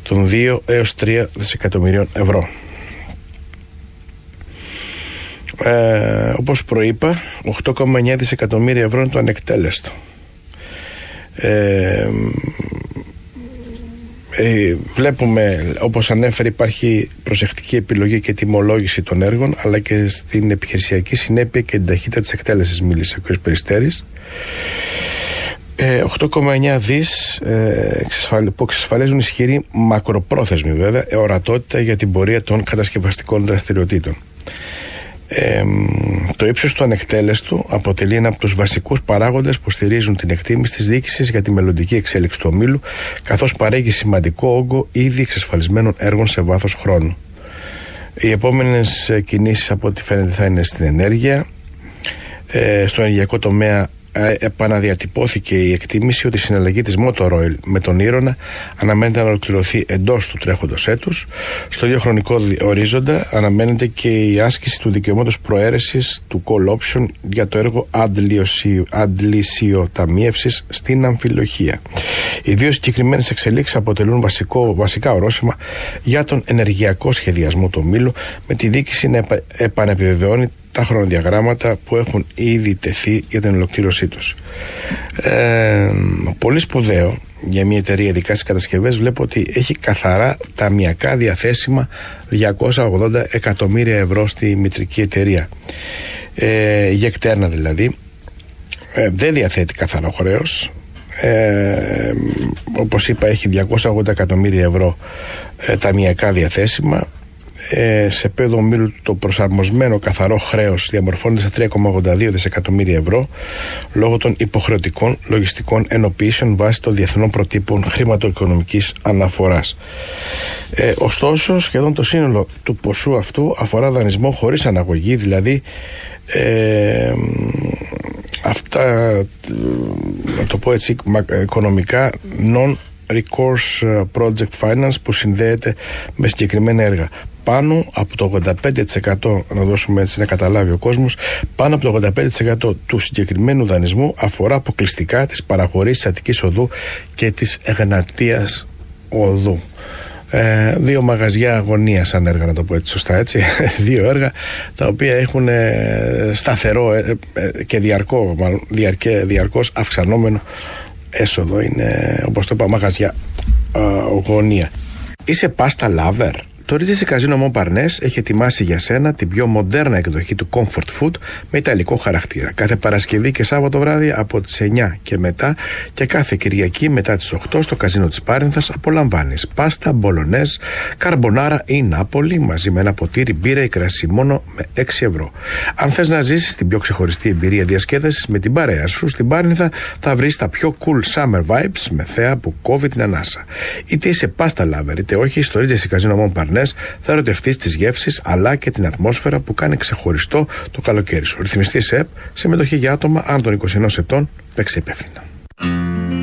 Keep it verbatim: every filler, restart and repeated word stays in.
των δύο έως τρία δισεκατομμυρίων ευρώ. Ε, όπως προείπα, οκτώ κόμμα εννιά δισεκατομμύρια ευρώ είναι το ανεκτέλεστο. Ε, ε, βλέπουμε, όπως ανέφερε, υπάρχει προσεκτική επιλογή και τιμολόγηση των έργων, αλλά και στην επιχειρησιακή συνέπεια και την ταχύτητα της εκτέλεσης μίλησε ο κ. Περιστέρης. Ε, οκτώ κόμμα εννιά δις ε, που εξασφαλίζουν ισχυρή μακροπρόθεσμη βέβαια ορατότητα για την πορεία των κατασκευαστικών δραστηριοτήτων. Ε, το ύψος του ανεκτέλεστου αποτελεί ένα από τους βασικούς παράγοντες που στηρίζουν την εκτίμηση της διοίκησης για τη μελλοντική εξέλιξη του ομίλου, καθώς παρέχει σημαντικό όγκο ήδη εξασφαλισμένων έργων σε βάθος χρόνου. Οι επόμενες κινήσεις, από ό,τι φαίνεται, θα είναι στην ενέργεια. Ε, στο ενεργειακό τομέα επαναδιατυπώθηκε η εκτίμηση ότι η συναλλαγή της Motor Oil με τον Ήρωνα αναμένεται να ολοκληρωθεί εντός του τρέχοντος έτους. Στο ίδιο χρονικό ορίζοντα αναμένεται και η άσκηση του δικαιώματος προαίρεσης του call option για το έργο αντλησιοταμίευσης στην Αμφιλοχεία. Οι δύο συγκεκριμένες εξελίξεις αποτελούν βασικό, βασικά ορόσημα για τον ενεργειακό σχεδιασμό του ομίλου, με τη διοίκηση να επα, επανεπιβεβαιώνει τα χρονοδιαγράμματα που έχουν ήδη τεθεί για την ολοκλήρωσή τους. Ε, πολύ σπουδαίο για μια εταιρεία ειδικά στις κατασκευές, βλέπω ότι έχει καθαρά ταμιακά διαθέσιμα διακόσια ογδόντα εκατομμύρια ευρώ στη μητρική εταιρεία. Ε, η Γεκτέρνα δηλαδή ε, δεν διαθέτει καθαρό χρέος. Ε, όπως είπα, έχει διακόσια ογδόντα εκατομμύρια ευρώ ε, ταμιακά διαθέσιμα. Ε, σε επίπεδο ομίλου το προσαρμοσμένο καθαρό χρέος διαμορφώνεται σε τρία κόμμα ογδόντα δύο δισεκατομμύρια ευρώ λόγω των υποχρεωτικών λογιστικών ενοποιήσεων βάσει των διεθνών προτύπων χρηματοοικονομικής αναφοράς. Ε, ωστόσο, σχεδόν το σύνολο του ποσού αυτού αφορά δανεισμό χωρίς αναγωγή, δηλαδή ε, αυτά, να το πω έτσι οικονομικά, non-recourse project finance που συνδέεται με συγκεκριμένα έργα. Πάνω από το ογδόντα πέντε τοις εκατό, να δώσουμε έτσι να καταλάβει ο κόσμος, πάνω από το ογδόντα πέντε τοις εκατό του συγκεκριμένου δανεισμού αφορά αποκλειστικά τις παραχωρήσεις Αττικής Οδού και της Εγνατίας Οδού. Ε, δύο μαγαζιά αγωνίας, σαν έργα, να το πω έτσι σωστά, έτσι. Δύο έργα τα οποία έχουν ε, σταθερό ε, ε, και διαρκώ, μάλλον, διαρκέ, διαρκώς αυξανόμενο έσοδο. Είναι, όπως το είπα, μαγαζιά ε, αγωνία. Είσαι πάστα lover? Το Regency Casino Montparnasse έχει ετοιμάσει για σένα την πιο μοντέρνα εκδοχή του comfort food με ιταλικό χαρακτήρα. Κάθε Παρασκευή και Σάββατο βράδυ από τις εννιά και μετά, και κάθε Κυριακή μετά τις οκτώ στο καζίνο της Πάρινθας απολαμβάνεις πάστα, μπολονέζ, καρμπονάρα ή νάπολη μαζί με ένα ποτήρι μπύρα ή κρασί μόνο με έξι ευρώ. Αν θες να ζήσεις την πιο ξεχωριστή εμπειρία διασκέδασης με την παρέα σου, στην Πάρινθα θα βρεις τα πιο cool summer vibes με θέα που κόβει την ανάσα. Είτε είσαι πάστα lover είτε όχι, στο Regency Casino Montparnasse θα ερωτευτείς τις γεύσεις αλλά και την ατμόσφαιρα που κάνει ξεχωριστό το καλοκαίρι σου. Ρυθμιστής ΕΠ, συμμετοχή για άτομα άνω των είκοσι ενός ετών, παίξε υπεύθυνα.